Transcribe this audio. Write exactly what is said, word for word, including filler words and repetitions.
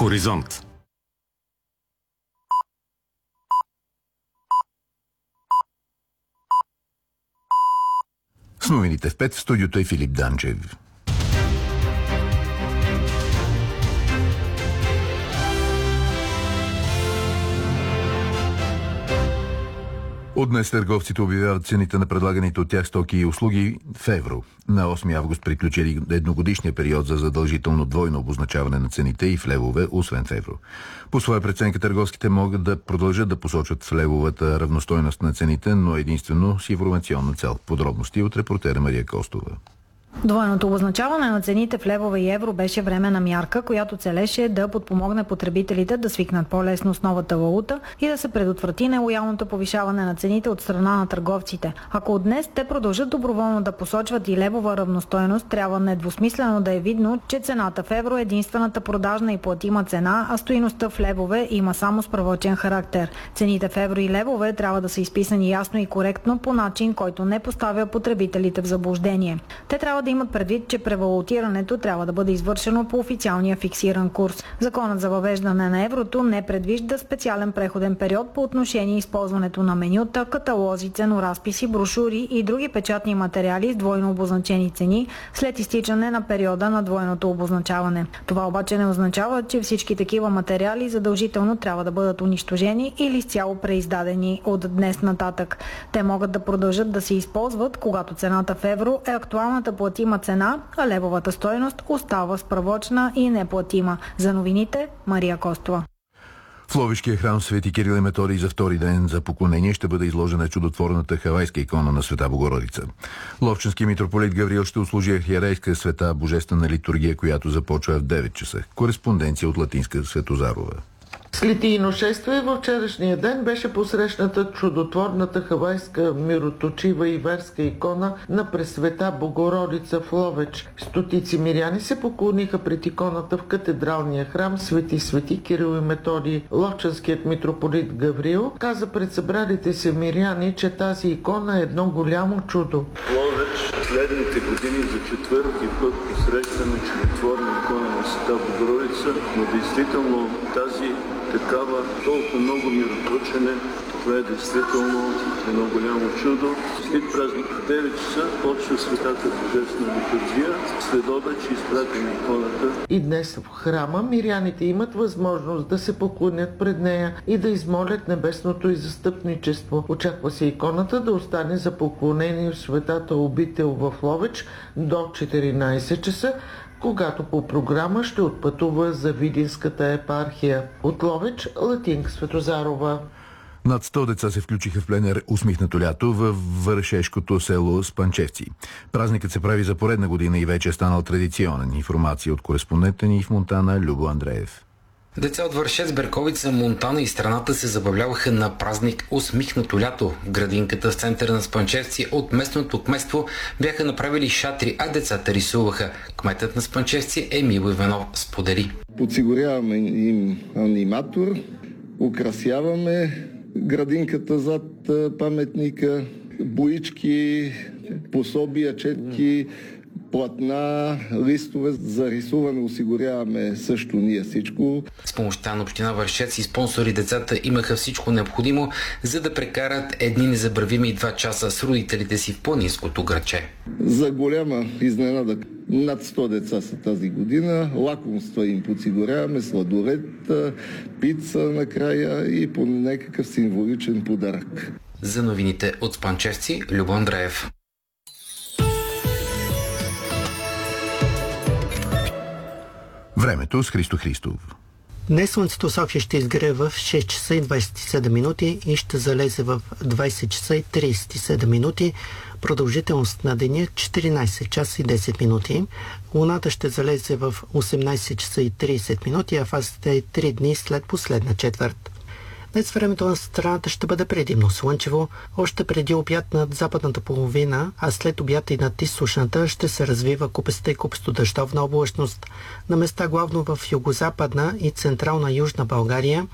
Хоризонт. С новините в пет в студиото е Филип Данчев. От днес търговците обявяват цените на предлаганите от тях стоки и услуги в евро. На осми август приключи едногодишния период за задължително двойно обозначаване на цените и в левове, освен в евро. По своя преценка търговските могат да продължат да посочват в левовата равностойност на цените, но единствено с информационна цел. Подробности от репортера Мария Костова. Двойното обозначаване на цените в левове и евро беше временна мярка, която целеше да подпомогне потребителите да свикнат по-лесно с новата валута и да се предотврати нелоялното повишаване на цените от страна на търговците. Ако от днес те продължат доброволно да посочват и левова равностойност, трябва недвусмислено да е видно, че цената в евро е единствената продажна и платима цена, а стойността в левове има само справочен характер. Цените в евро и левове трябва да са изписани ясно и коректно по начин, който не поставя потребителите в заблуждение. Те трябва да имат предвид, че превалутирането трябва да бъде извършено по официалния фиксиран курс. Законът за въвеждане на еврото не предвижда специален преходен период по отношение използването на менюта, каталози, ценоразписи, брошури и други печатни материали с двойно обозначени цени след изтичане на периода на двойното обозначаване. Това обаче не означава, че всички такива материали задължително трябва да бъдат унищожени или изцяло преиздадени от днес нататък. Те могат да продължат да се използват, когато цената в евро е актуалната платима цена, а левовата стойност остава справочна и неплатима. За новините, Мария Костова. В Ловешкия храм Свети Кирил и Методий за втори ден за поклонение ще бъде изложена чудотворната хавайска икона на Света Богородица. Ловчански митрополит Гавриил ще услужи архиерейска света божествена литургия, която започва в девет часа. Кореспонденция от Латинска Светозарова. С литийно шествие във вчерашния ден беше посрещната чудотворната хавайска мироточива и верска икона на Пресвета Богородица в Ловеч. Стотици миряни се поклониха пред иконата в катедралния храм Свети Свети Кирил и Методий. Ловчанският митрополит Гавриил каза пред събралите се миряни, че тази икона е едно голямо чудо. Ловеч следните години за четвърти път посрещаме чудотворна икона на Света Богородица, но действително тази такава толкова много миротворчене, това е действително едно голямо чудо. След празник в девет часа почва Светата Божествена литургия, след обед ще изпратим иконата. И днес в храма миряните имат възможност да се поклонят пред нея и да измолят небесното и застъпничество. Очаква се иконата да остане за поклонение в Светата обител в Ловеч до четиринайсет часа, когато по програма ще отпътува за Видинската епархия. От Ловеч, Латинка Светозарова. Над сто деца се включиха в пленер "Усмихнато лято" в вършешкото село Спанчевци. Празникът се прави за поредна година и вече е станал традиционен. Информация от кореспондента ни в Монтана Любо Андреев. Деца от Вършец, Берковица, Монтана и страната се забавляваха на празник "Усмихнато лято". В градинката в центъра на Спанчевци от местното кметство бяха направили шатри, а децата рисуваха. Кметът на Спанчевци Емил Иванов сподели: подсигуряваме им аниматор, украсяваме градинката зад паметника, боички, пособия, четки, платна, листове за рисуване осигуряваме също ние всичко. С помощта на община Вършец и спонсори децата имаха всичко необходимо, за да прекарат едни незабравими два часа с родителите си в планинското градче. За голяма изненада над сто деца са тази година. Лакомства им подсигуряваме, сладолед, пица накрая и по някакъв символичен подарък. За новините от Спанчевци, Любо Андреев. Времето с Христо Христов. Днес слънцето в София ще изгрее в шест часа и двайсет и седем минути и ще залезе в двайсет часа и трийсет и седем минути. Продължителност на деня четиринайсет часа и десет минути. Луната ще залезе в осемнайсет часа и трийсет минути, а фазата е три дни след последна четвърт. Днес времето на страната ще бъде предимно слънчево. Още преди обяд над западната половина, а след обяд и над източната ще се развива купеста и купесто дъждовна облачност. На места главно в югозападна и централна Южна България